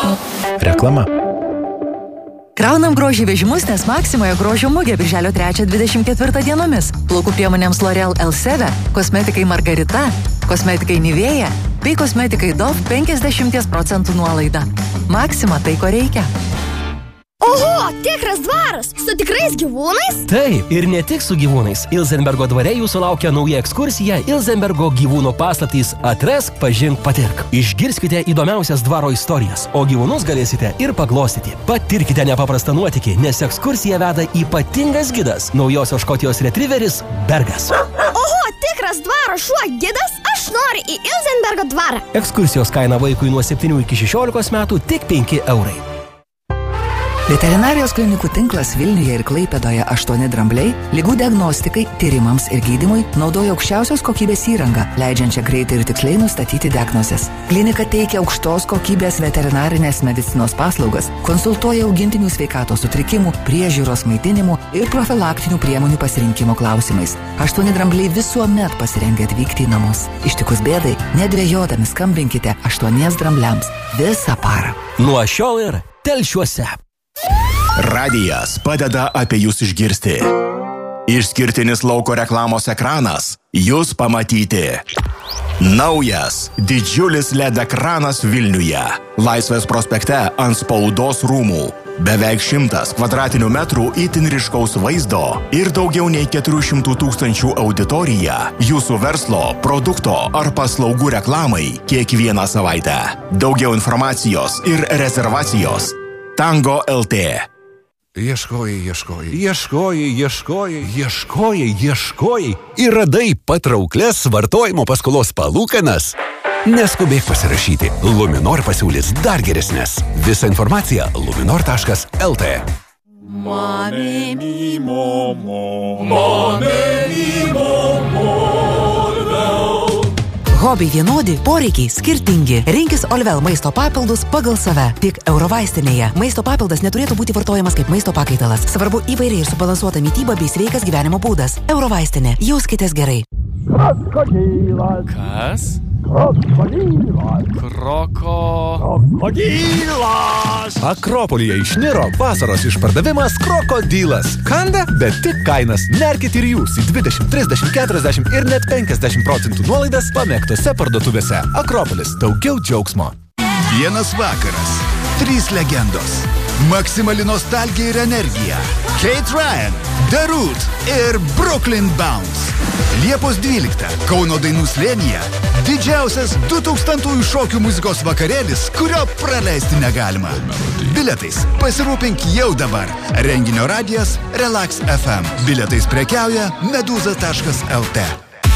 Reklama. Kraunam grožį vežimus, nes Maksimoje grožio mugė birželio 3-24 dienomis. Plaukų priemonėms L'Oreal Elseve, kosmetikai Margarita, kosmetikai Nivea bei kosmetikai Dove 50% nuolaida. Maksima tai, ko reikia. Oho, tikras dvaras, su tikrais gyvūnais? Taip, ir ne tik su gyvūnais. Ilzenbergo dvare jūsų laukia nauja ekskursija Ilzenbergo gyvūnų paslaptys Atrask, pažink, patirk. Išgirskite įdomiausias dvaro istorijas, o gyvūnus galėsite ir paglostyti. Patirkite nepaprastą nuotykį, nes ekskursiją veda ypatingas gidas, naujosios Škotijos retrieveris Bergas. Oho, tikras dvaro šuo gidas? Aš noriu į Ilzenbergo dvarą. Ekskursijos kaina vaikui nuo 7 iki 16 metų tik 5 eurai. Veterinarijos klinikų tinklas Vilniuje ir Klaipėdoje 8 drambliai, ligų diagnostikai, tyrimams ir gydymui naudoja aukščiausios kokybės įrangą, leidžiančią greitai ir tiksliai nustatyti diagnozes. Klinika teikia aukštos kokybės veterinarinės medicinos paslaugas, konsultuoja augintinių sveikatos sutrikimų, priežiūros, maitinimų ir profilaktinių priemonių pasirinkimo klausimais. 8 drambliai visuomet pasirengę atvykti į namus. Ištikus bėdai, nedvejodami skambinkite 8 drambliams visą parą. Nuo šiol ir Telšiuose. Radijas padeda apie jūs išgirsti. Išskirtinis lauko reklamos ekranas jūs pamatyti. Naujas didžiulis LED ekranas Vilniuje. Laisvės prospekte ant Spaudos rūmų. Beveik 100 kvadratinių metrų itin ryškaus vaizdo ir daugiau nei 400 000 auditorija jūsų verslo, produkto ar paslaugų reklamai kiekvieną savaitę. Daugiau informacijos ir rezervacijos Tango LT. Ieškojai ir radai patrauklias vartojimo paskolos palūkanas? Neskubėk pasirašyti. Luminor pasiūlys dar geresnės. Visa informacija luminor.lt. Mame mi momo. Hobiai vienodi, poreikiai skirtingi. Rinkis Olvel maisto papildus pagal save. Tik Eurovaistinėje. Maisto papildas neturėtų būti vartojamas kaip maisto pakaitalas. Svarbu įvairiai ir subalansuota mityba bei sveikas gyvenimo būdas. Eurovaistinė. Jauskitės gerai. Krokodilas. Kas? Krokodilas. Krokodilas. Akropolyje išniro vasaros išpardavimas Krokodilas. Kanda, bet tik kainas. Nerkit ir jūs į 20, 30, 40 ir net 50% nuolaidas pamėgtose parduotuvėse. Akropolis. Daugiau džiaugsmo. Vienas vakaras. 3 legendos. Maksimali nostalgija ir energija. Kate Ryan, The Root ir Brooklyn Bounce. Liepos 12. Kauno dainų slėnyje didžiausias 2000 šokių muzikos vakarėlis, kurio praleisti negalima. Bilietais pasirūpink jau dabar. Renginio radijas Relax FM. Bilietais prekiauja meduza.lt.